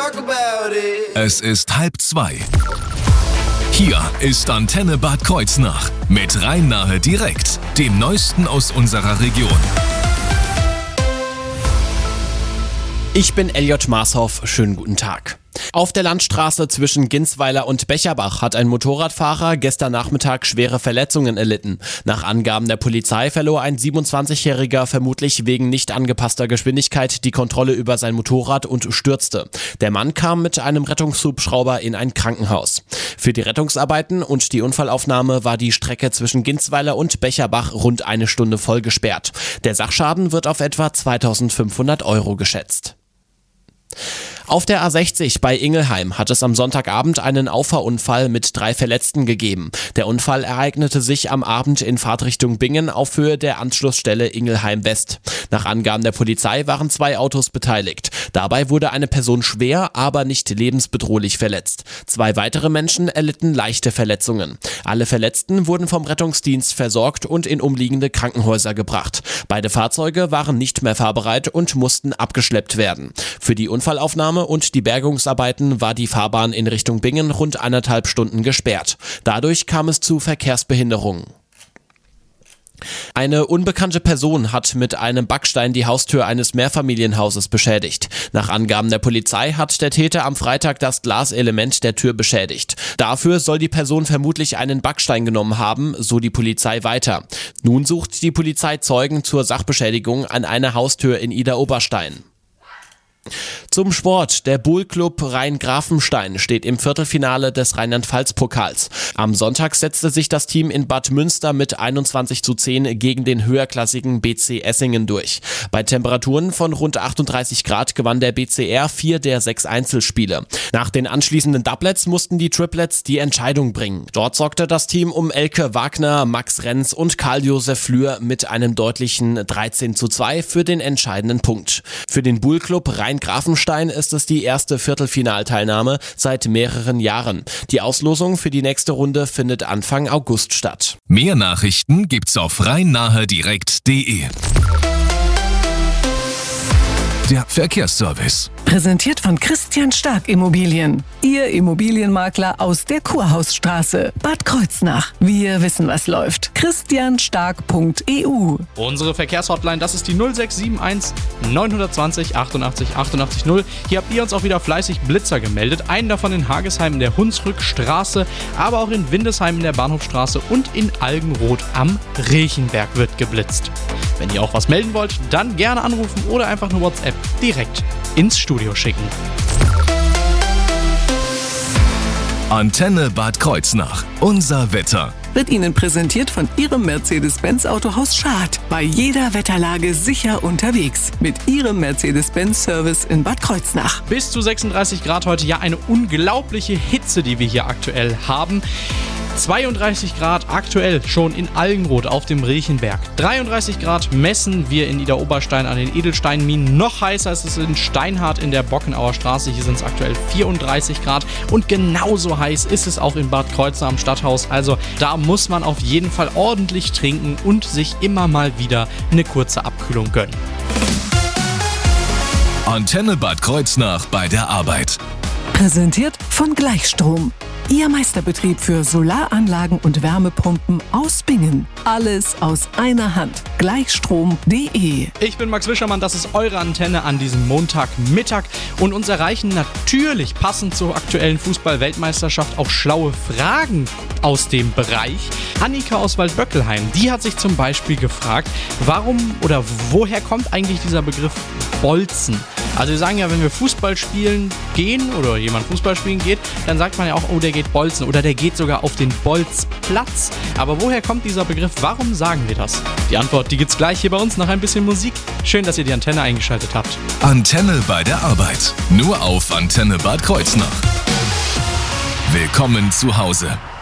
Es ist 1:30. Hier ist Antenne Bad Kreuznach mit Rhein-Nahe direkt, dem Neuesten aus unserer Region. Ich bin Elliot Marshoff, schönen guten Tag. Auf der Landstraße zwischen Ginsweiler und Becherbach hat ein Motorradfahrer gestern Nachmittag schwere Verletzungen erlitten. Nach Angaben der Polizei verlor ein 27-Jähriger vermutlich wegen nicht angepasster Geschwindigkeit die Kontrolle über sein Motorrad und stürzte. Der Mann kam mit einem Rettungshubschrauber in ein Krankenhaus. Für die Rettungsarbeiten und die Unfallaufnahme war die Strecke zwischen Ginsweiler und Becherbach rund eine Stunde voll gesperrt. Der Sachschaden wird auf etwa 2.500 € geschätzt. Auf der A60 bei Ingelheim hat es am Sonntagabend einen Auffahrunfall mit 3 Verletzten gegeben. Der Unfall ereignete sich am Abend in Fahrtrichtung Bingen auf Höhe der Anschlussstelle Ingelheim West. Nach Angaben der Polizei waren 2 Autos beteiligt. Dabei wurde eine Person schwer, aber nicht lebensbedrohlich verletzt. 2 weitere Menschen erlitten leichte Verletzungen. Alle Verletzten wurden vom Rettungsdienst versorgt und in umliegende Krankenhäuser gebracht. Beide Fahrzeuge waren nicht mehr fahrbereit und mussten abgeschleppt werden. Für die Unfallaufnahme und die Bergungsarbeiten war die Fahrbahn in Richtung Bingen rund 1,5 Stunden gesperrt. Dadurch kam es zu Verkehrsbehinderungen. Eine unbekannte Person hat mit einem Backstein die Haustür eines Mehrfamilienhauses beschädigt. Nach Angaben der Polizei hat der Täter am Freitag das Glaselement der Tür beschädigt. Dafür soll die Person vermutlich einen Backstein genommen haben, so die Polizei weiter. Nun sucht die Polizei Zeugen zur Sachbeschädigung an einer Haustür in Idar-Oberstein. Zum Sport. Der Buhl-Club Rhein-Grafenstein steht im Viertelfinale des Rheinland-Pfalz-Pokals. Am Sonntag setzte sich das Team in Bad Münster mit 21:10 gegen den höherklassigen BC Essingen durch. Bei Temperaturen von rund 38 Grad gewann der BCR 4 der 6 Einzelspiele. Nach den anschließenden Doublets mussten die Triplets die Entscheidung bringen. Dort sorgte das Team um Elke Wagner, Max Renz und Karl-Josef Flür mit einem deutlichen 13:2 für den entscheidenden Punkt. Für den Buhl-Club Rhein-Grafenstein ist es die erste Viertelfinalteilnahme seit mehreren Jahren. Die Auslosung für die nächste Runde findet Anfang August statt. Mehr Nachrichten gibt's auf rhein-nahe-direkt.de. Der Verkehrsservice. Präsentiert von Christian Stark Immobilien. Ihr Immobilienmakler aus der Kurhausstraße. Bad Kreuznach. Wir wissen, was läuft. christianstark.eu. Unsere Verkehrshotline, das ist die 0671 920 88 88 0. Hier habt ihr uns auch wieder fleißig Blitzer gemeldet. Einen davon in Hagesheim in der Hunsrückstraße, aber auch in Windesheim in der Bahnhofstraße und in Algenroth am Rechenberg wird geblitzt. Wenn ihr auch was melden wollt, dann gerne anrufen oder einfach eine WhatsApp direkt ins Studio schicken. Antenne Bad Kreuznach. Unser Wetter. Wird Ihnen präsentiert von Ihrem Mercedes-Benz Autohaus Schad. Bei jeder Wetterlage sicher unterwegs. Mit Ihrem Mercedes-Benz-Service in Bad Kreuznach. Bis zu 36 Grad heute, ja, eine unglaubliche Hitze, die wir hier aktuell haben. 32 Grad aktuell schon in Algenroth auf dem Rechenberg. 33 Grad messen wir in Idar-Oberstein an den Edelsteinminen. Noch heißer ist es in Steinhardt in der Bockenauer Straße. Hier sind es aktuell 34 Grad. Und genauso heiß ist es auch in Bad Kreuznach am Stadthaus. Also da muss man auf jeden Fall ordentlich trinken und sich immer mal wieder eine kurze Abkühlung gönnen. Antenne Bad Kreuznach bei der Arbeit. Präsentiert von Gleichstrom. Ihr Meisterbetrieb für Solaranlagen und Wärmepumpen aus Bingen. Alles aus einer Hand. Gleichstrom.de. Ich bin Max Wischermann, das ist eure Antenne an diesem Montagmittag. Und uns erreichen natürlich passend zur aktuellen Fußball-Weltmeisterschaft auch schlaue Fragen aus dem Bereich. Annika aus Waldböckelheim, die hat sich zum Beispiel gefragt, warum oder woher kommt eigentlich dieser Begriff Bolzen? Also wir sagen ja, wenn wir Fußball spielen gehen oder jemand Fußball spielen geht, dann sagt man ja auch, oh, der geht bolzen oder der geht sogar auf den Bolzplatz. Aber woher kommt dieser Begriff? Warum sagen wir das? Die Antwort, die gibt's gleich hier bei uns nach ein bisschen Musik. Schön, dass ihr die Antenne eingeschaltet habt. Antenne bei der Arbeit. Nur auf Antenne Bad Kreuznach. Willkommen zu Hause.